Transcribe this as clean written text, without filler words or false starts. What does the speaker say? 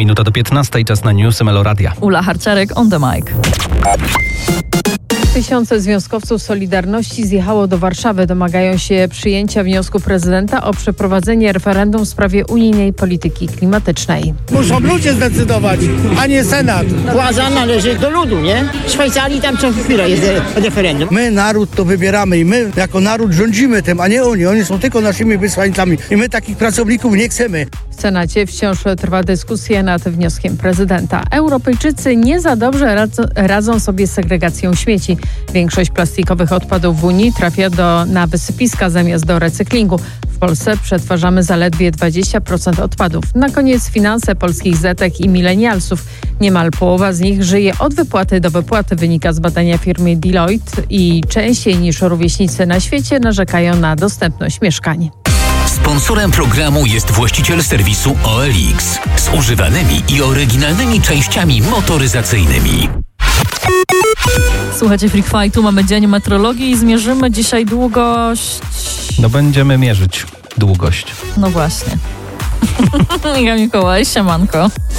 Minuta do 15, czas na newsy Meloradia. Ula Harciarek on the mic. Tysiące związkowców Solidarności zjechało do Warszawy. Domagają się przyjęcia wniosku prezydenta o przeprowadzenie referendum w sprawie unijnej polityki klimatycznej. Muszą ludzie zdecydować, a nie Senat. Władza należy do ludu, nie? W Szwajcarii tam co chwilę jest referendum. My, naród, to wybieramy i my jako naród rządzimy tym, a nie oni. Oni są tylko naszymi wysłańcami i my takich pracowników nie chcemy. W Senacie wciąż trwa dyskusja nad wnioskiem prezydenta. Europejczycy nie za dobrze radzą sobie z segregacją śmieci. Większość plastikowych odpadów w Unii trafia na wysypiska zamiast do recyklingu. W Polsce przetwarzamy zaledwie 20% odpadów. Na koniec finanse polskich zetek i milenialsów. Niemal połowa z nich żyje od wypłaty do wypłaty, wynika z badania firmy Deloitte i częściej niż rówieśnicy na świecie narzekają na dostępność mieszkań. Sponsorem programu jest właściciel serwisu OLX z używanymi i oryginalnymi częściami motoryzacyjnymi. Słuchajcie Freak Fightu, mamy dzień metrologii i zmierzymy dzisiaj długość... No będziemy mierzyć długość. No właśnie. Iga Mikołaj, siemanko.